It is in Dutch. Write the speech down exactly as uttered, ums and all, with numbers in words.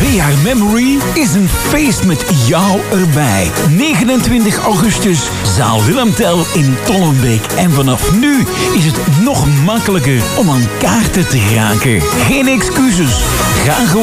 We Are Memory is een feest met jou erbij. negenentwintig augustus, zaal Willem Tell in Tollenbeek. En vanaf nu is het nog makkelijker om aan kaarten te geraken. Geen excuses. Ga gewoon